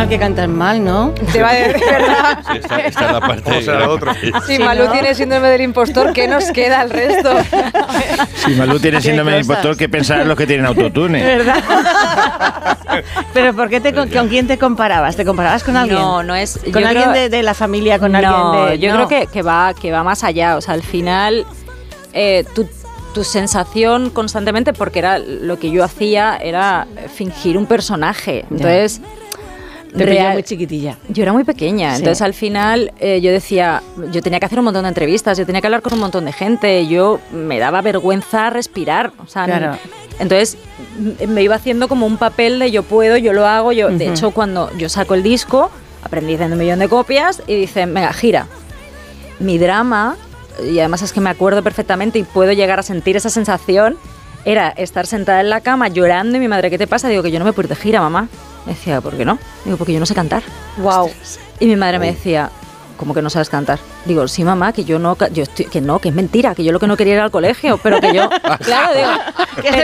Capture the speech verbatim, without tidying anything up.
mal que cantas mal, ¿no? Te va a decir, ¿verdad? Sí, esta, esta es la parte. ¿Cómo será lo otro? Si Sí, Malú ¿no? tiene síndrome del impostor, ¿qué nos queda al resto? Si Malú tiene síndrome de impostor, ¿qué pensarán los que tienen autotune? ¿Verdad? Pero ¿por qué te, con, con quién te comparabas? ¿Te comparabas con alguien? No, no es... ¿Con yo alguien creo- de, de la familia? ¿Con no, alguien de...? yo no. creo que, que, va, que va más allá. O sea, al final, eh, tu, tu sensación constantemente, porque era lo que yo hacía, era fingir un personaje. Entonces... Te pilló real- muy chiquitilla. Yo era muy pequeña, Sí. entonces al final eh, yo decía, yo tenía que hacer un montón de entrevistas, yo tenía que hablar con un montón de gente, yo me daba vergüenza respirar, o sea, Claro. entonces m- me iba haciendo como un papel de yo puedo, yo lo hago, yo, de Ujú. hecho cuando yo saco el disco, aprendí haciendo un millón de copias y dicen, venga, gira. Mi drama, y además es que me acuerdo perfectamente y puedo llegar a sentir esa sensación, era estar sentada en la cama llorando y mi madre, ¿qué te pasa? Digo, que yo no me puedo ir de gira, mamá. Me decía, ¿por qué no? Digo, porque yo no sé cantar. Wow. Y mi madre me decía, ¿cómo que no sabes cantar? Digo, sí, mamá, que yo no, ca- yo estoy, que no, que es mentira, que yo lo que no quería era al colegio, pero que yo, claro, digo, Que